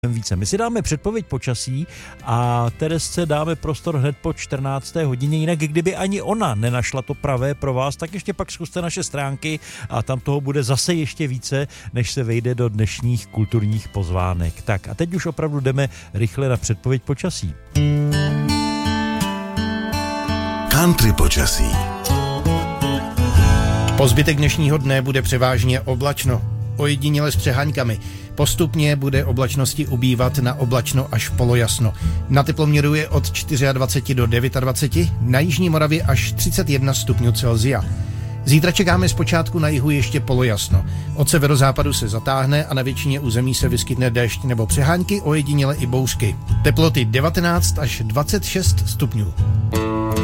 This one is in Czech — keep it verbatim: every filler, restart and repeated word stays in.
více. My si dáme předpověď počasí a Teresce dáme prostor hned po čtrnácté hodině, jinak kdyby ani ona nenašla to pravé pro vás, tak ještě pak zkuste naše stránky a tam toho bude zase ještě více, než se vejde do dnešních kulturních pozvánek. Tak a teď už opravdu jdeme rychle na předpověď počasí. Country počasí. Po zbytek dnešního dne bude převážně oblačno, ojediněle s přeháňkami. Postupně bude oblačnosti ubývat na oblačno až polojasno. Na teploměru je od dvacet čtyři do dvacet devět, na jižní Moravě až třicet jedna stupňů Celsia. Zítra čekáme zpočátku na jihu ještě polojasno. Od severozápadu se zatáhne a na většině území se vyskytne déšť nebo přeháňky, ojediněle i bouřky. Teploty devatenáct až dvacet šest stupňů.